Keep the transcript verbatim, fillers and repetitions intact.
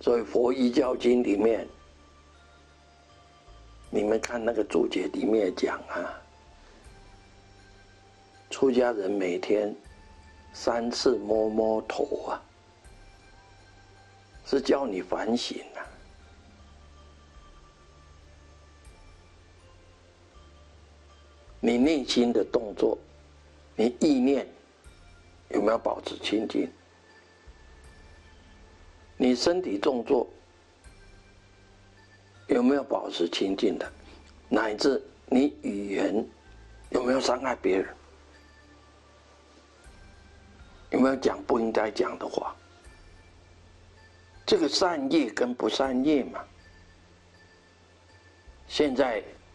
所以佛遗教经里面，你们看那个注解里面讲啊，出家人每天三次摸摸头啊，是叫你反省啊。你内心的动作，你意念有没有保持清净？你身体动作有没有保持清净的？乃至你语言有没有伤害别人？有没有讲不应该讲的话？这个善业跟不善业嘛。现在